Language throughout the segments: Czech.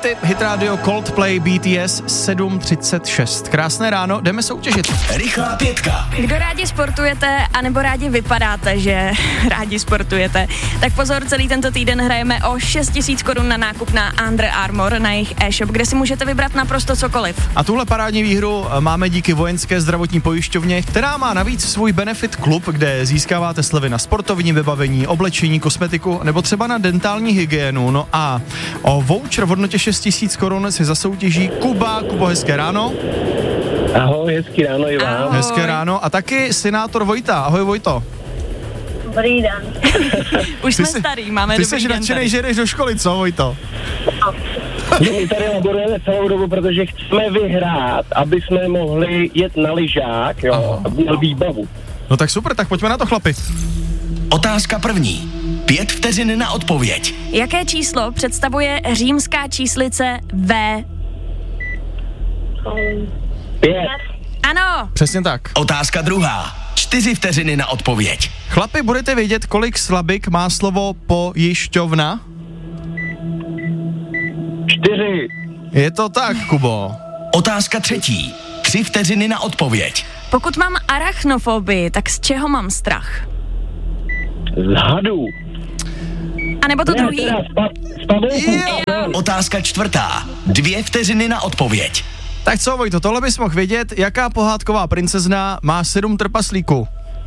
hity, Hit Radio, Coldplay, BTS, 7:36. Krásné ráno, jdeme soutěžit. Rychlá pětka. Kdo rádi sportujete, anebo rádi vypadáte, že rádi sportujete, tak pozor, celý tento týden hrajeme o 6 000 korun na nákup na Under Armour, na jejich e-shop, kde si můžete vybrat naprosto cokoliv. A tuhle parádní výhru máme díky Vojenské zdravotní pojišťovně, která má navíc svůj benefit klub, kde získáváte slevy na sportovní vybavení, oblečení, kosmetiku nebo třeba na dentální hygienu. No a o voucher v hodnotě 6 000 korun si zasoutěží Kuba. Kubo, hezké ráno. Ahoj, hezký ráno i vám. Ahoj. Hezké ráno. A taky senátor Vojta. Ahoj, Vojto. Dobrý den. Už jsme starý, máme Ty dobrý jsi den nadšenej, tady. že jdeš do školy, co, Vojto? My tady laborujeme celou dobu, protože chceme vyhrát, aby jsme mohli jet na lyžák, jo, aby měl výbavu. No tak super, tak pojďme na to, chlapi. Otázka první. 5 vteřin na odpověď. Jaké číslo představuje římská číslice V? 5. Ano, Přesně tak. Otázka druhá. 4 vteřiny na odpověď. Chlapi, budete vědět, kolik slabik má slovo pojišťovna? 4. Je to tak, Kubo. Otázka třetí. 3 vteřiny na odpověď. pokud mám arachnofobii, tak z čeho mám strach? Z hadů. A nebo to druhý? Z pavouků. Otázka čtvrtá. 2 vteřiny na odpověď. Tak co, Vojto, tohle bys mohl vědět, jaká pohádková princezna má 7 trpaslíků?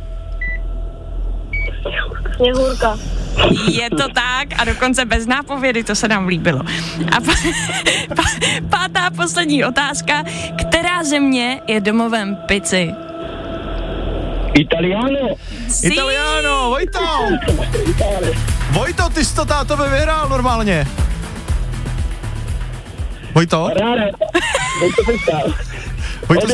Sněhurka. Je to tak a dokonce bez nápovědy, to se nám líbilo. A pátá poslední otázka. Která země je domovem pici? Italiano. Sí. Italiano, Vojto! Vojto, ty jsi to tátovi vyhrál normálně. Vojto? Ráda. Vojto,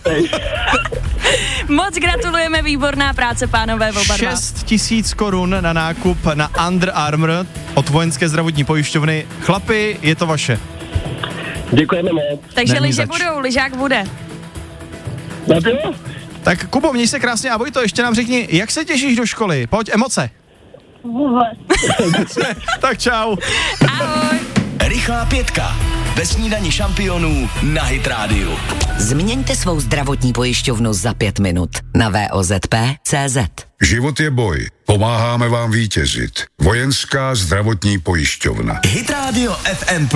Moc gratulujeme, výborná práce, pánové, oba dva. 6 000 korun na nákup na Under Armour od Vojenské zdravotní pojišťovny. Chlapi, je to vaše. Děkujeme moc. Takže Není lyže zač. budou, lyžák bude. Tak jo? Tak Kubo, měj se krásně a Vojto, ještě nám řekni, jak se těšíš do školy? Pojď, emoce. Vůbec. Tak čau. Ahoj. Rychlá pětka. Ve snídani šampionů na Hit Radio. Změňte svou zdravotní pojišťovnu za 5 minut na vozp.cz. Život je boj. Pomáháme vám vítězit. Vojenská zdravotní pojišťovna. Hit Radio FM